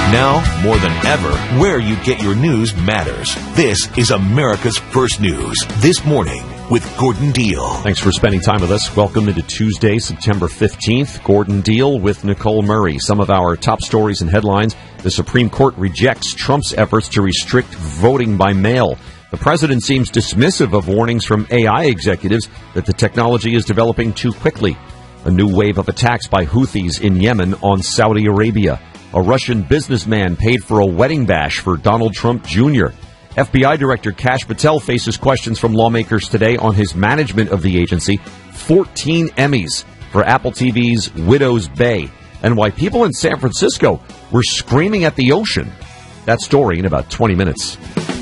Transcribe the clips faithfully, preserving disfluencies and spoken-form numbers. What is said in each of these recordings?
Now, more than ever, where you get your news matters. This is America's First News. This Morning with Gordon Deal. Thanks for spending time with us. Welcome into Tuesday, September fifteenth. Gordon Deal with Nicole Murray. Some of our top stories and headlines. The Supreme Court rejects Trump's efforts to restrict voting by mail. The president seems dismissive of warnings from A I executives that the technology is developing too quickly. A new wave of attacks by Houthis in Yemen on Saudi Arabia. A Russian businessman paid for a wedding bash for Donald Trump Junior F B I Director Kash Patel faces questions from lawmakers today on his management of the agency. fourteen Emmys for Apple T V's Widow's Bay. And why people in San Francisco were screaming at the ocean. That story in about twenty minutes.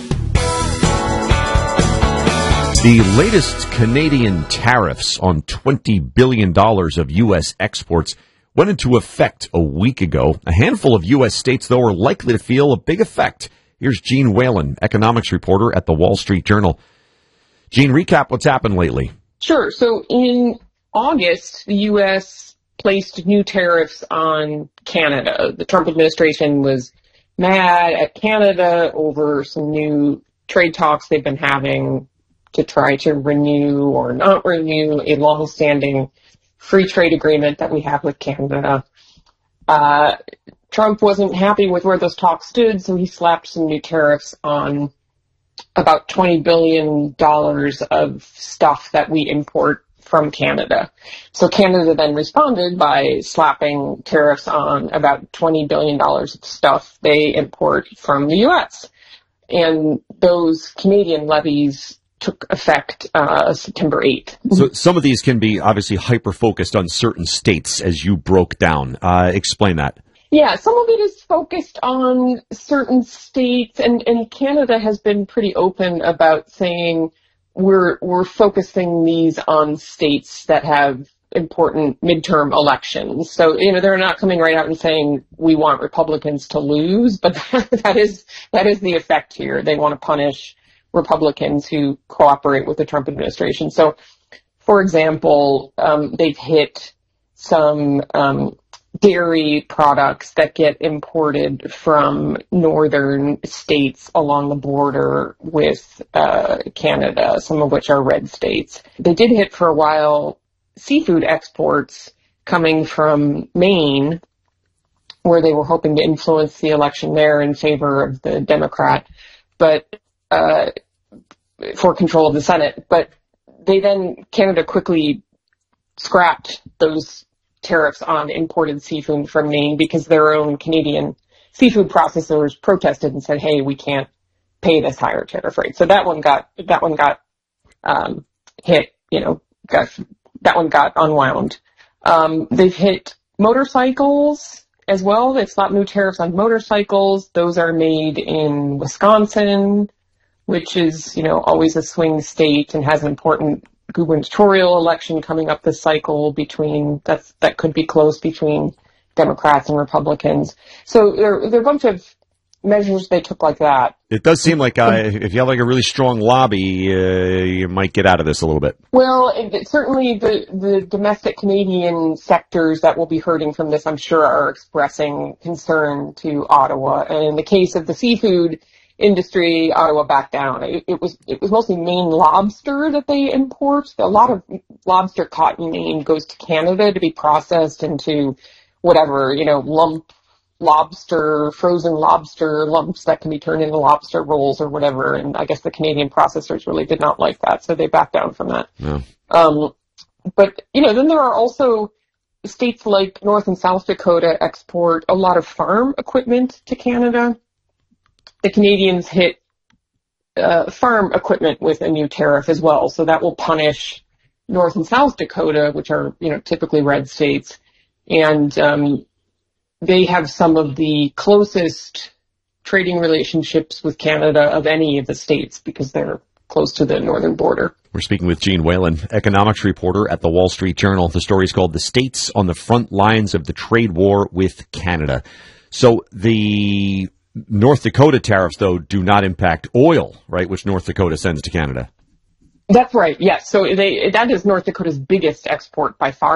The latest Canadian tariffs on twenty billion dollars of U S exports went into effect a week ago. A handful of U S states, though, are likely to feel a big effect. Here's Gene Whalen, economics reporter at the Wall Street Journal. Gene, recap what's happened lately. Sure. So in August, the U S placed new tariffs on Canada. The Trump administration was mad at Canada over some new trade talks they've been having to try to renew or not renew a long-standing free trade agreement that we have with Canada. Uh, Trump wasn't happy with where those talks stood, so he slapped some new tariffs on about twenty billion dollars of stuff that we import from Canada. So Canada then responded by slapping tariffs on about twenty billion dollars of stuff they import from the U S. And those Canadian levies took effect uh, September eighth. So some of these can be obviously hyper-focused on certain states, as you broke down. Uh, explain that. Yeah, some of it is focused on certain states, and, and Canada has been pretty open about saying we're we're focusing these on states that have important midterm elections. So, you know, they're not coming right out and saying we want Republicans to lose, but that is that is the effect here. They want to punish Republicans who cooperate with the Trump administration. So, for example, um, they've hit some um, dairy products that get imported from northern states along the border with uh, Canada, some of which are red states. They did hit for a while seafood exports coming from Maine, where they were hoping to influence the election there in favor of the Democrat. But Uh, for control of the Senate. But they then, Canada quickly scrapped those tariffs on imported seafood from Maine because their own Canadian seafood processors protested and said, hey, we can't pay this higher tariff rate. So that one got, that one got, um, hit, you know, got, that one got unwound. Um, they've hit motorcycles as well. They've slapped new tariffs on motorcycles. Those are made in Wisconsin, which is, you know, always a swing state and has an important gubernatorial election coming up this cycle between, that's, that could be close between Democrats and Republicans. So there, there are a bunch of measures they took like that. It does seem like uh, if you have like a really strong lobby, uh, you might get out of this a little bit. Well, it, it, certainly the, the domestic Canadian sectors that will be hurting from this, I'm sure, are expressing concern to Ottawa. And in the case of the seafood industry, Ottawa backed down. It, it was it was mostly Maine lobster that they import. A lot of lobster caught in Maine goes to Canada to be processed into whatever, you know, lump lobster, frozen lobster lumps that can be turned into lobster rolls or whatever. And I guess the Canadian processors really did not like that, so they backed down from that. Yeah. Um, but, you know, then there are also states like North and South Dakota export a lot of farm equipment to Canada. The Canadians hit uh, farm equipment with a new tariff as well, so that will punish North and South Dakota, which are, you know, typically red states, and um, they have some of the closest trading relationships with Canada of any of the states because they're close to the northern border. We're speaking with Gene Whalen, economics reporter at the Wall Street Journal. The story is called "The States on the Front Lines of the Trade War with Canada." So the North Dakota tariffs, though, do not impact oil, right, which North Dakota sends to Canada. That's right, yes. So they, that is North Dakota's biggest export by far.